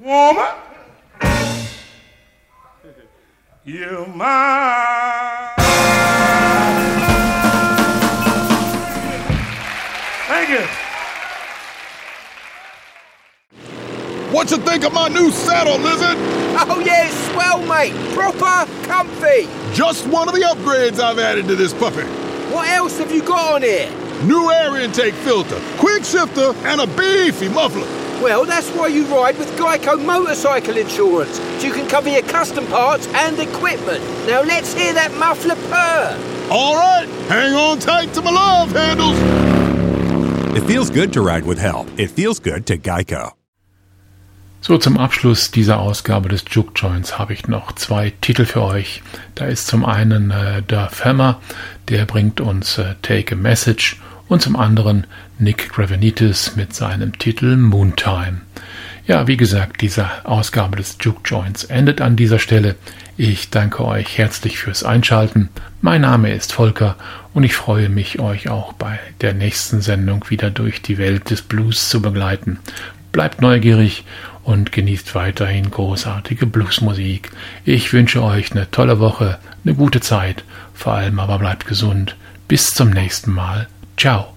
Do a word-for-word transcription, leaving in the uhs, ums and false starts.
Woman, you're mine. Thank you. What you think of my new saddle, Lizard? Oh yeah, it's swell, mate. Proper comfy. Just one of the upgrades I've added to this puppy. What else have you got on here? New air intake filter, quick shifter, and a beefy muffler. Well, that's why you ride with Geico Motorcycle Insurance, so you can cover your custom parts and equipment. Now let's hear that muffler purr. All right, hang on tight to my love handles. It feels good to ride with help. It feels good to Geico. So, zum Abschluss dieser Ausgabe des Juke Joints habe ich noch zwei Titel für euch. Da ist zum einen äh, Duff Hammer, der bringt uns äh, Take a Message, und zum anderen Nick Gravenites mit seinem Titel Moontime. Ja, wie gesagt, diese Ausgabe des Juke Joints endet an dieser Stelle. Ich danke euch herzlich fürs Einschalten. Mein Name ist Volker und ich freue mich, euch auch bei der nächsten Sendung wieder durch die Welt des Blues zu begleiten. Bleibt neugierig und genießt weiterhin großartige Bluesmusik. Ich wünsche euch eine tolle Woche, eine gute Zeit, vor allem aber bleibt gesund. Bis zum nächsten Mal. Ciao.